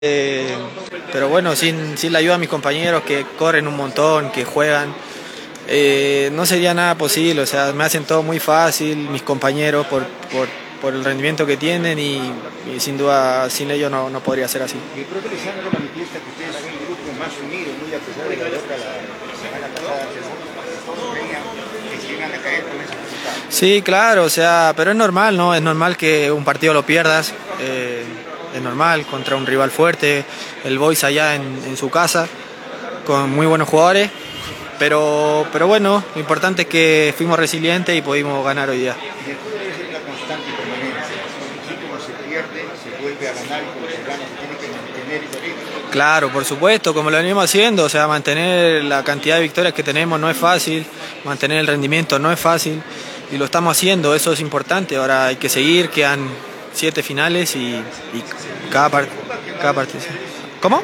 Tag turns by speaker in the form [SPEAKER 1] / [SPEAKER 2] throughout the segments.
[SPEAKER 1] Eh, pero bueno, sin la ayuda de mis compañeros que corren un montón, que juegan, no sería nada posible. O sea, me hacen todo muy fácil, mis compañeros, por el rendimiento que tienen y sin duda sin ellos no podría ser así.
[SPEAKER 2] Y creo que Lisandro manifiesta que ustedes son el grupo más unido, muy a pesar de la derrota la semana pasada, todos creían que se iban a caer con ese resultado.
[SPEAKER 1] Sí, claro, o sea, pero es normal, ¿no? Es normal que un partido lo pierdas. Es normal contra un rival fuerte, el Boys allá en su casa, con muy buenos jugadores, pero bueno, lo importante es que fuimos resilientes y pudimos ganar hoy día.
[SPEAKER 2] Y el fútbol es la constante y permanencia. Así como se pierde, se vuelve a ganar y como se gana, se tiene que mantener ese ritmo.
[SPEAKER 1] Claro, por supuesto, como lo venimos haciendo, o sea, mantener la cantidad de victorias que tenemos no es fácil, mantener el rendimiento no es fácil, y lo estamos haciendo, eso es importante. Ahora hay que seguir, quedan 7 finales y cada partido. ¿Cómo?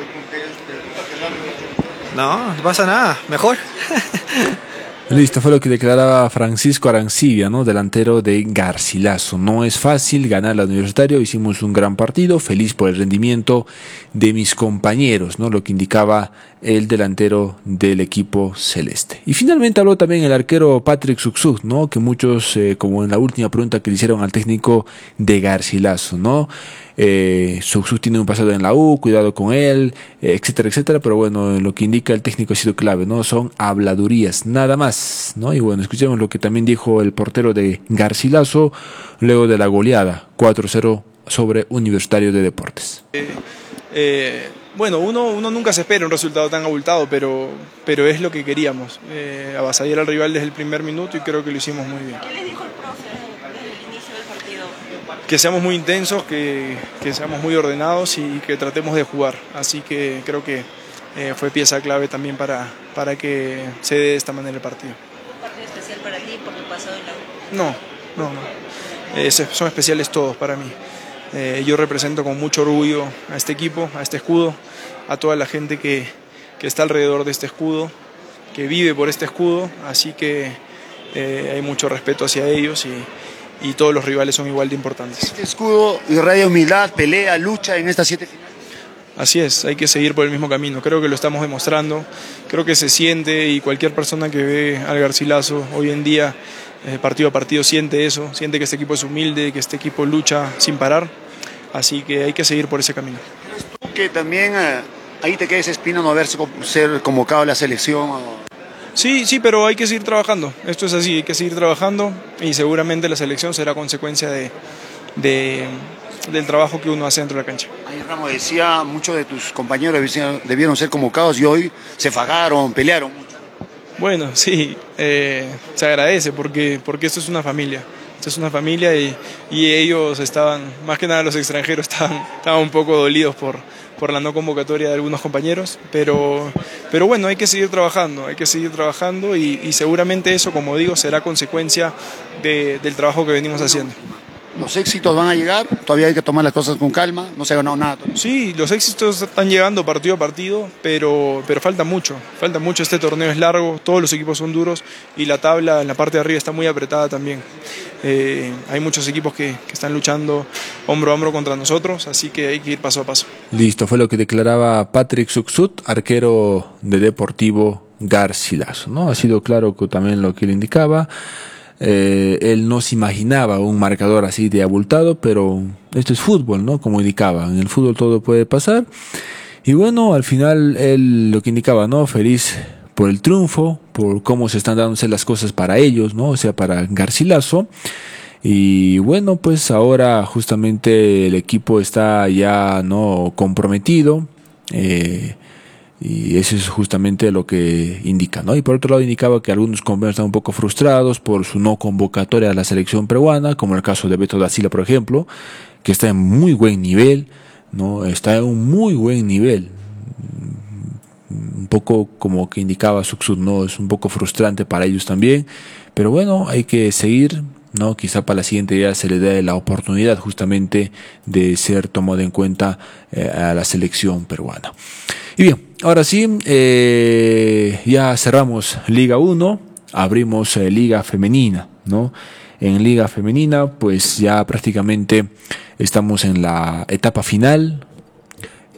[SPEAKER 1] No pasa nada, mejor.
[SPEAKER 3] Listo, fue lo que declaraba Francisco Arancibia, ¿no? Delantero de Garcilaso. No es fácil ganar al Universitario, hicimos un gran partido, feliz por el rendimiento de mis compañeros, ¿no? Lo que indicaba el delantero del equipo celeste. Y finalmente habló también el arquero Patrick Suksut, ¿no? Que muchos, como en la última pregunta que le hicieron al técnico de Garcilaso, ¿no? Suksut tiene un pasado en la U, cuidado con él, etcétera, etcétera, pero bueno, lo que indica el técnico ha sido clave, ¿no? Son habladurías, nada más, ¿no? Y bueno, escuchemos lo que también dijo el portero de Garcilaso luego de la goleada 4-0 sobre Universitario de Deportes.
[SPEAKER 4] Bueno, uno nunca se espera un resultado tan abultado, pero es lo que queríamos, avasallar al rival desde el primer minuto y creo que lo hicimos muy bien.
[SPEAKER 5] ¿Qué les dijo el profe desde el inicio del partido?
[SPEAKER 4] Que seamos muy intensos, que seamos muy ordenados y que tratemos de jugar, así que creo que fue pieza clave también para que se dé de esta manera el partido.
[SPEAKER 5] ¿Un partido especial para ti por tu pasado en la U?
[SPEAKER 4] No. Son especiales todos para mí. Yo represento con mucho orgullo a este equipo, a este escudo, a toda la gente que está alrededor de este escudo, que vive por este escudo, así que hay mucho respeto hacia ellos y todos los rivales son igual de importantes.
[SPEAKER 2] Este escudo irradia humildad, pelea, lucha en estas 7 finales.
[SPEAKER 4] Así es, hay que seguir por el mismo camino, creo que lo estamos demostrando, creo que se siente y cualquier persona que ve al Garcilaso hoy en día, partido a partido, siente eso, siente que este equipo es humilde, que este equipo lucha sin parar, así que hay que seguir por ese camino.
[SPEAKER 2] ¿Crees tú que también ahí te queda esa espina no haber ser convocado a la selección?
[SPEAKER 4] Sí, pero hay que seguir trabajando, esto es así, hay que seguir trabajando y seguramente la selección será consecuencia del trabajo que uno hace dentro de la cancha.
[SPEAKER 2] Ahí Ramos decía, muchos de tus compañeros debieron ser convocados y hoy se fagaron, pelearon mucho.
[SPEAKER 4] Bueno, sí, se agradece porque esto es una familia. Esto es una familia y ellos estaban, más que nada los extranjeros, estaban un poco dolidos por la no convocatoria de algunos compañeros, pero bueno, hay que seguir trabajando y seguramente eso, como digo, será consecuencia del trabajo que venimos haciendo.
[SPEAKER 2] Los éxitos van a llegar, todavía hay que tomar las cosas con calma, no se ha ganado nada.
[SPEAKER 4] Sí, los éxitos están llegando partido a partido, pero falta mucho, este torneo es largo, todos los equipos son duros y la tabla en la parte de arriba está muy apretada también. Hay muchos equipos que están luchando hombro a hombro contra nosotros, así que hay que ir paso a paso.
[SPEAKER 3] Listo, fue lo que declaraba Patrick Suksut, arquero de Deportivo Garcilaso, ¿no? Ha sido claro que también lo que le indicaba. Él no se imaginaba un marcador así de abultado, pero esto es fútbol, ¿no? Como indicaba, en el fútbol todo puede pasar. Y bueno, al final él lo que indicaba, ¿no? Feliz por el triunfo, por cómo se están dándose las cosas para ellos, ¿no? O sea, para Garcilaso. Y bueno, pues ahora justamente el equipo está ya, ¿no? Comprometido. Y eso es justamente lo que indica, ¿no? Y por otro lado indicaba que algunos compañeros están un poco frustrados por su no convocatoria a la selección peruana, como el caso de Beto da Silva, por ejemplo, que está en muy buen nivel, ¿no? Está en un muy buen nivel. Un poco como que indicaba Suksut, ¿no? Es un poco frustrante para ellos también, pero bueno, hay que seguir, ¿no? Quizá para la siguiente ya se le dé la oportunidad justamente de ser tomado en cuenta a la selección peruana. Y bien, ahora sí, ya cerramos Liga 1, abrimos Liga Femenina, ¿no? En Liga Femenina, pues ya prácticamente estamos en la etapa final.